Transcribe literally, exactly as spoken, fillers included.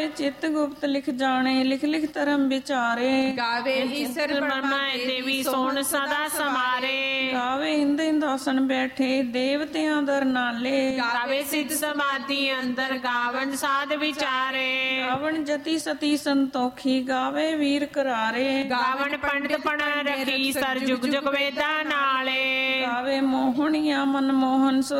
ਚਿਤ ਗੁਪਤ ਲਿਖ ਜਾਣੇ, ਲਿਖ ਲਿਖ ਧਰਮ ਵਿਚਾਰੇ। ਗਾਵੇ ਈਸਰ ਬ੍ਰਹਮਾ ਦੇਵੀ ਸੋਣ ਸਦਾ ਸਮਾਰੇ। ਗਾਵੇ ਇੰਦ ਇੰਦਾਸਨ ਬੈਠੇ ਦੇਵਤਿਆਂ ਦਰ ਨਾਲੇ। ਗਾਵੇ ਸਿੱਧ ਸਮਾਧੀ ਅੰਦਰ ਗਾਵਨ ਸਾਧ ਵਿਚਾਰੇ। ਗਾਵਨ ਜਤੀ ਸਤੀ ਸੰਤੋਖੀ ਗਾਵੇ ਵੀਰ ਕਰਾਰੇ। ਗਾਵਨ ਪੰਡਤ ਪਣ ਰਖੀ ਸਰ ਜੁਗ ਜੁਗ ਵੇਦਾਂ ਨਾਲੇ। ਗਾਵੇ ਮੋਹਣੀਆਂ ਮਨਮੋਹਨ ਸੁਰ